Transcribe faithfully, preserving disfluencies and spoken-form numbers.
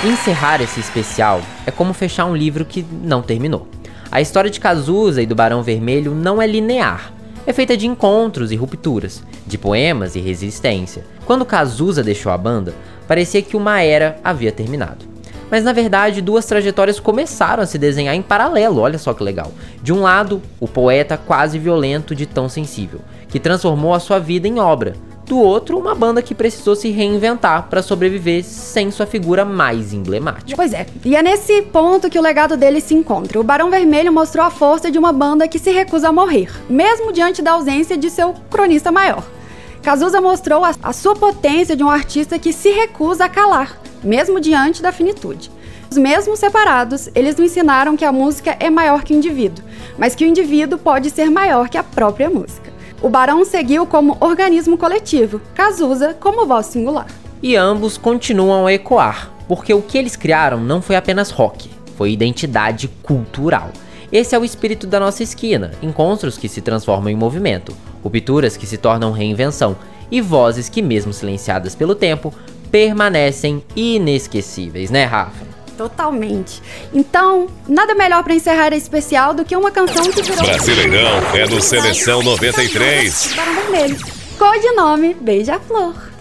Encerrar esse especial é como fechar um livro que não terminou. A história de Cazuza e do Barão Vermelho não é linear. É feita de encontros e rupturas, de poemas e resistência. Quando Cazuza deixou a banda, parecia que uma era havia terminado. Mas na verdade, duas trajetórias começaram a se desenhar em paralelo, olha só que legal. De um lado, o poeta quase violento de Tão Sensível, que transformou a sua vida em obra. Do outro, uma banda que precisou se reinventar para sobreviver sem sua figura mais emblemática. Pois é, e é nesse ponto que o legado dele se encontra. O Barão Vermelho mostrou a força de uma banda que se recusa a morrer, mesmo diante da ausência de seu cronista maior. Cazuza mostrou a, a sua potência de um artista que se recusa a calar, mesmo diante da finitude. Os mesmos separados, eles nos ensinaram que a música é maior que o indivíduo, mas que o indivíduo pode ser maior que a própria música. O Barão seguiu como organismo coletivo, Cazuza como voz singular. E ambos continuam a ecoar, porque o que eles criaram não foi apenas rock, foi identidade cultural. Esse é o espírito da nossa esquina, encontros que se transformam em movimento, rupturas que se tornam reinvenção e vozes que, mesmo silenciadas pelo tempo, permanecem inesquecíveis, né, Rafa? Totalmente. Então, nada melhor para encerrar esse especial do que uma canção que virou... Brasileirão é do Seleção noventa e três. Barão Vermelho. Codinome Beija-Flor.